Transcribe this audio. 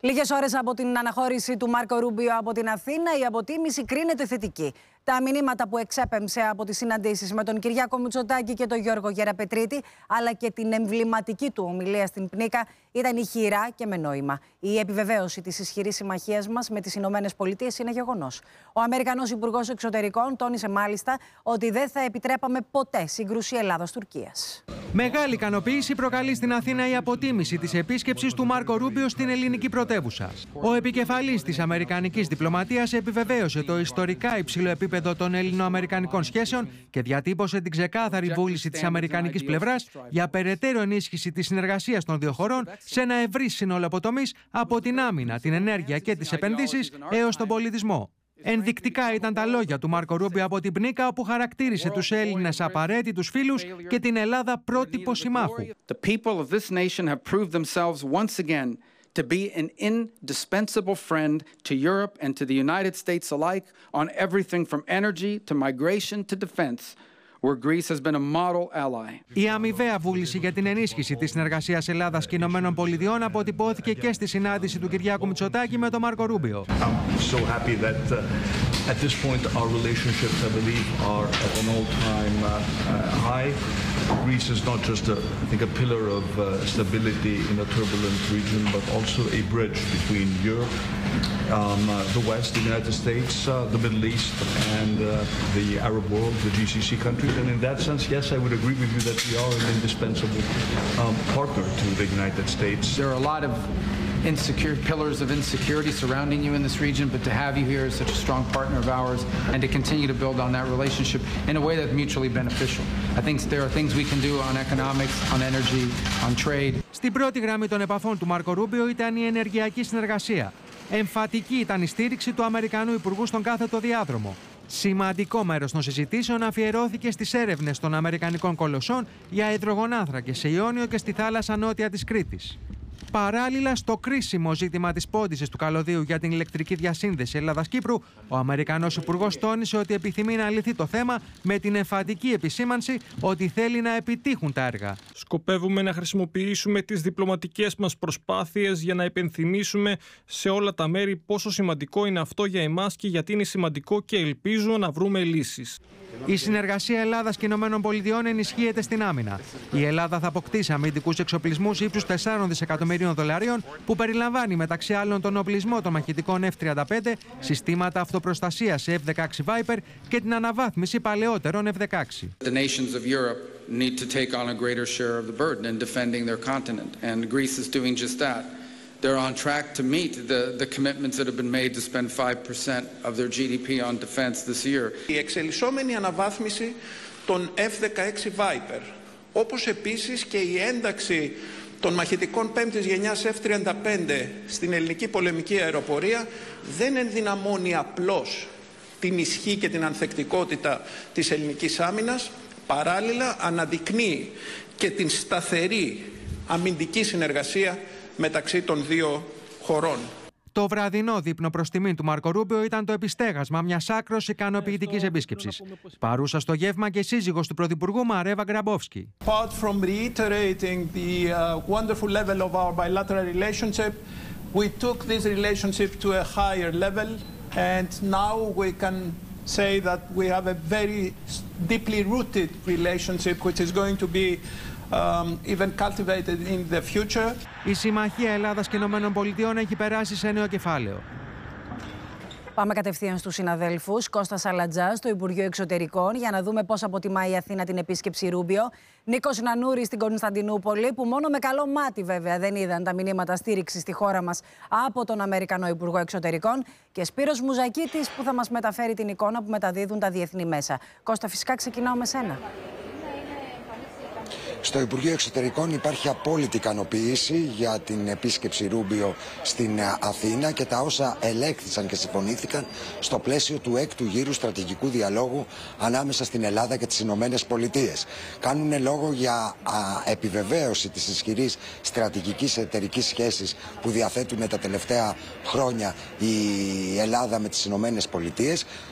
Λίγες ώρες από την αναχώρηση του Μάρκο Ρούμπιο από την Αθήνα, η αποτίμηση κρίνεται θετική. Τα μηνύματα που εξέπεμψε από τις συναντήσεις με τον Κυριάκο Μητσοτάκη και τον Γιώργο Γεραπετρίτη, αλλά και την εμβληματική του ομιλία στην Πνίκα, ήταν ηχηρά και με νόημα. Η επιβεβαίωση της ισχυρής συμμαχίας μας με τις Ηνωμένες Πολιτείες είναι γεγονός. Ο Αμερικανός Υπουργός Εξωτερικών τόνισε μάλιστα ότι δεν θα επιτρέπαμε ποτέ σύγκρουση Ελλάδας-Τουρκίας. Μεγάλη ικανοποίηση προκαλεί στην Αθήνα η αποτίμηση της επίσκεψης του Μάρκο Ρούμπιο στην ελληνική πρωτεύουσα. Ο επικεφαλής της αμερικανικής διπλωματίας επιβεβαίωσε το ιστορικά υψηλό επίπεδο των ελληνοαμερικανικών σχέσεων και διατύπωσε την ξεκάθαρη βούληση της αμερικανικής πλευράς για περαιτέρω ενίσχυση της συνεργασίας των δύο χωρών σε ένα ευρύ σύνολο από τομείς, από την άμυνα, την ενέργεια και τις επενδύσεις έως τον πολιτισμό. Ενδεικτικά ήταν τα λόγια του Μάρκο Ρούμπιο από την Πνίκα, όπου χαρακτήρισε τους Έλληνες απαραίτητους φίλους και την Ελλάδα πρότυπο συμμάχου. To be an indispensable friend to Europe and to the United States alike on everything from energy to migration to defense, where Greece has been a model ally. Η αμοιβαία βούληση για την ενίσχυση της συνεργασίας Ελλάδας και Ηνωμένων Πολιτειών αποτυπώθηκε και στη συνάντηση του Κυριάκου Μητσοτάκη με τον Μάρκο Ρούμπιο. I'm so happy that at this point our relationships, I believe, are at an all-time high. Greece is not just, I think, a pillar of stability in a turbulent region, but also a bridge between Europe, the West, the United States, the Middle East, and the Arab world, the GCC countries. And in that sense, yes, I would agree with you that we are an indispensable partner to the United States. There are a lot of pillars of insecurity surrounding you in this region, but to have you here as such a strong partner of ours and to continue to build on that relationship in a way that's mutually beneficial. I think there are things we can do on economics, on energy, on trade. Στην πρώτη γραμμή των επαφών του Μάρκο Ρούμπιο ήταν η ενεργειακή συνεργασία. Εμφατική ήταν η στήριξη του Αμερικανού Υπουργού στον κάθετο διάδρομο. Σημαντικό μέρος των συζητήσεων αφιερώθηκε στις έρευνες των Αμερικανικών κολοσσών για υδρογονάνθρακες σε Ιόνιο και στη θάλασσα νότια της Κρήτης. Παράλληλα, στο κρίσιμο ζήτημα της πώντισης του καλωδίου για την ηλεκτρική διασύνδεση Ελλάδας-Κύπρου, ο Αμερικανός Υπουργός τόνισε ότι επιθυμεί να λυθεί το θέμα με την εμφατική επισήμανση ότι θέλει να επιτύχουν τα έργα. Σκοπεύουμε να χρησιμοποιήσουμε τις διπλωματικές μας προσπάθειες για να υπενθυμίσουμε σε όλα τα μέρη πόσο σημαντικό είναι αυτό για εμάς και γιατί είναι σημαντικό και ελπίζω να βρούμε λύσεις. Η συνεργασία Ελλάδας και Ηνωμένων Πολιτειών ενισχύεται στην άμυνα. Η Ελλάδα θα αποκτήσει αμυντικούς εξοπλισμούς ύψους 4 δισεκατομμυρίων δολαρίων, που περιλαμβάνει μεταξύ άλλων τον οπλισμό των μαχητικών F-35, συστήματα αυτοπροστασίας F-16 Viper και την αναβάθμιση παλαιότερων F-16. The nations of Europe need to take on a greater share of the burden in defending their continent, and Greece is doing just that. They're on track to meet the commitments that have been made to spend 5% of their GDP on defense this year. Η εξελισσόμενη αναβάθμιση των F-16 Viper, όπως επίσης και η ένταξη των μαχητικών πέμπτης γενιάς F-35 στην ελληνική πολεμική αεροπορία δεν ενδυναμώνει απλώς την ισχύ και την ανθεκτικότητα της ελληνικής άμυνας, παράλληλα αναδεικνύει και την σταθερή αμυντική συνεργασία μεταξύ των δύο χωρών. Το βραδινό δείπνο προς τιμήν του Μάρκο Ρούμπιο ήταν το επιστέγασμα μιας άκρως ικανοποιητικής επίσκεψης. Παρούσα στο γεύμα και σύζυγος του Πρωθυπουργού Μαρέβα Γκραμπόφσκι. Apart from reiterating the wonderful level of our bilateral relationship, we took this relationship to a higher level, and now we can say that we have a very deeply rooted relationship, which is going to be even cultivated in the future. Η συμμαχία Ελλάδας και Ηνωμένων Πολιτειών έχει περάσει σε νέο κεφάλαιο. Πάμε κατευθείαν στους συναδέλφους. Κώστας Αλατζάς στο Υπουργείο Εξωτερικών, για να δούμε πώς αποτιμάει η Αθήνα την επίσκεψη Ρούμπιο. Νίκος Νανούρης στην Κωνσταντινούπολη, που μόνο με καλό μάτι βέβαια δεν είδαν τα μηνύματα στήριξης στη χώρα μας από τον Αμερικανό Υπουργό Εξωτερικών. Και Σπύρος Μουζακίτης, που θα μας μεταφέρει την εικόνα που μεταδίδουν τα διεθνή μέσα. Κώστα, φυσικά ξεκινάω με σένα. Στο Υπουργείο Εξωτερικών υπάρχει απόλυτη ικανοποίηση για την επίσκεψη Ρούμπιο στην Αθήνα και τα όσα ελέγχθησαν και συμφωνήθηκαν στο πλαίσιο του έκτου γύρου στρατηγικού διαλόγου ανάμεσα στην Ελλάδα και τις Ηνωμένες Πολιτείες. Κάνουν λόγο για επιβεβαίωση της ισχυρής στρατηγικής εταιρικής σχέσης που διαθέτουν τα τελευταία χρόνια η Ελλάδα με τις Ηνωμένες Πολιτείες.